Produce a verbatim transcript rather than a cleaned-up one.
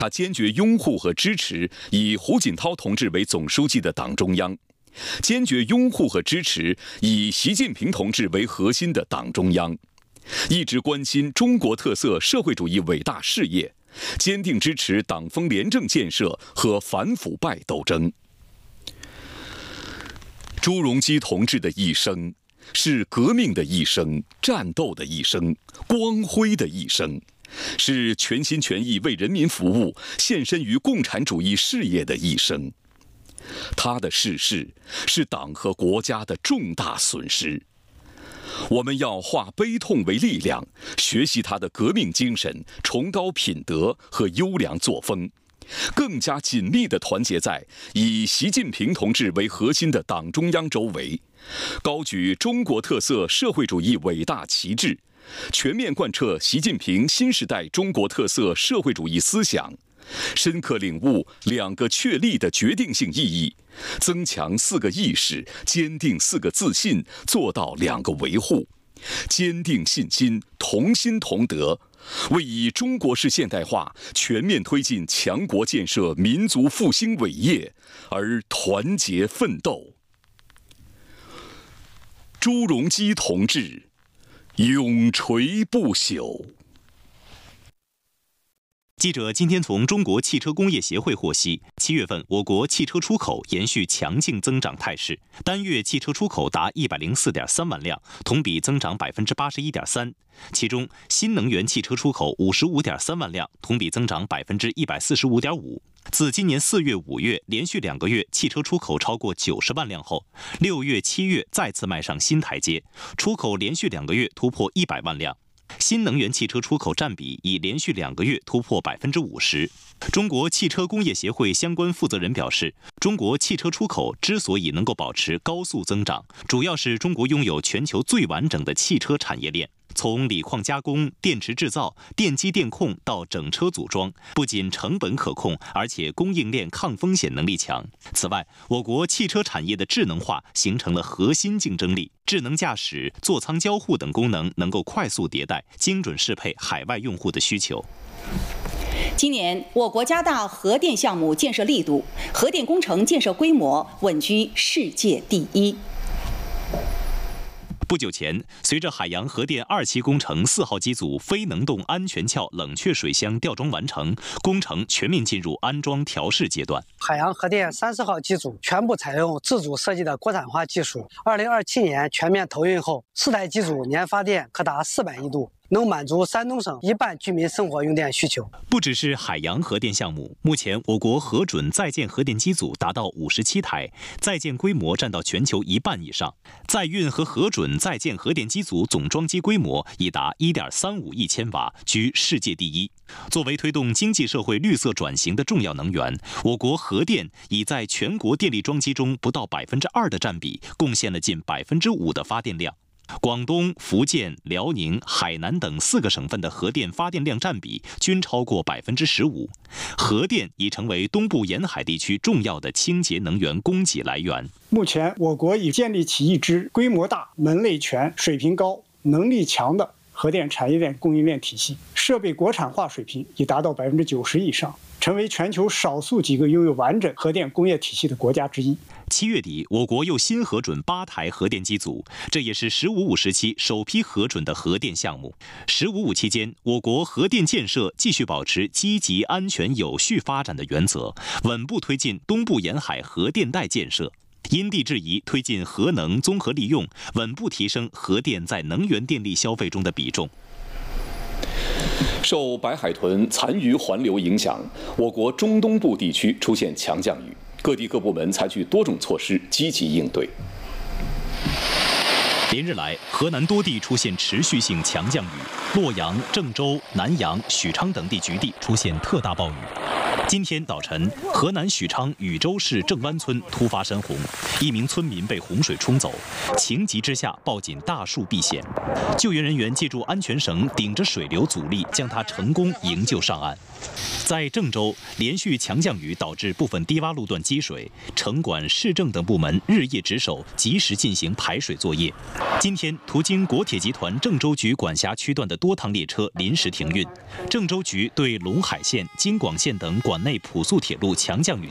他坚决拥护和支持以胡锦涛同志为总书记的党中央，坚决拥护和支持以习近平同志为核心的党中央，一直关心中国特色社会主义伟大事业，坚定支持党风廉政建设和反腐败斗争。朱镕基同志的一生是革命的一生，战斗的一生，光辉的一生，是全心全意为人民服务，献身于共产主义事业的一生。他的逝世是党和国家的重大损失。我们要化悲痛为力量，学习他的革命精神、崇高品德和优良作风，更加紧密地团结在以习近平同志为核心的党中央周围，高举中国特色社会主义伟大旗帜，全面贯彻习近平新时代中国特色社会主义思想，深刻领悟两个确立的决定性意义，增强四个意识，坚定四个自信，做到两个维护，坚定信心，同心同德，为以中国式现代化全面推进强国建设民族复兴伟业而团结奋斗。朱镕基同志永垂不朽。 记者今天从中国汽车工业协会获悉，七月份我国汽车出口延续强劲增长态势，单月汽车出口达一百零四点三万辆，同比增长百分之八十一点三。其中，新能源汽车出口五十五点三万辆，同比增长百分之一百四十五点五。自今年四月、五月连续两个月汽车出口超过九十万辆后，六月、七月再次迈上新台阶，出口连续两个月突破一百万辆。新能源汽车出口占比已连续两个月突破百分之五十。中国汽车工业协会相关负责人表示，中国汽车出口之所以能够保持高速增长，主要是中国拥有全球最完整的汽车产业链。从锂矿加工、电池制造、电机电控到整车组装，不仅成本可控，而且供应链抗风险能力强。此外，我国汽车产业的智能化形成了核心竞争力，智能驾驶、座舱交互等功能能够快速迭代，精准适配海外用户的需求。 今年，我国加大核电项目建设力度，核电工程建设规模稳居世界第一。 不久前，随着海洋核电二期工程四号机组非能动安全壳冷却水箱吊装完成，工程全面进入安装调试阶段。 海洋核电三十号机组全部采用自主设计的国产化技术，二零二七年全面投运后，四台机组年发电可达四百亿度。能满足山东省一半居民生活用电需求。 不只是海洋核电项目，目前我国核准在建核电机组达到五十七台，在建规模占到全球一半以上。在运和核准在建核电机组总装机规模已达 一点三五亿千瓦，居世界第一。作为推动经济社会绿色转型的重要能源，我国核电已在全国电力装机中不到百分之二的占比，贡献了近百分之五的发电量。广东、福建、辽宁、海南等四个省份的核电发电量占比均超过百分之十五，核电已成为东部沿海地区重要的清洁能源供给来源。 目前，我国已建立起一支规模大、门类全、水平高、能力强的核电产业链供应链体系，设备国产化水平已达到百分之九十以上，成为全球少数几个拥有完整核电工业体系的国家之一。 七月底，我国又新核准八台核电机组，这也是“十五五”时期首批核准的核电项目。“十五五”期间，我国核电建设继续保持积极、安全、有序发展的原则，稳步推进东部沿海核电带建设，因地制宜推进核能综合利用，稳步提升核电在能源电力消费中的比重。 受白海豚残余环流影响，我国中东部地区出现强降雨，各地各部门采取多种措施积极应对。 连日来，河南多地出现持续性强降雨，洛阳、郑州、南阳、许昌等地局地出现特大暴雨。今天早晨，河南许昌禹州市郑湾村突发山洪，一名村民被洪水冲走，情急之下抱紧大树避险。救援人员借助安全绳顶着水流阻力，将他成功营救上岸。 在郑州，连续强降雨导致部分低洼路段积水，城管、市政等部门日夜值守，及时进行排水作业。今天，途经国铁集团郑州局管辖区段的多趟列车临时停运。郑州局对陇海线、京广线等管内普速铁路强降雨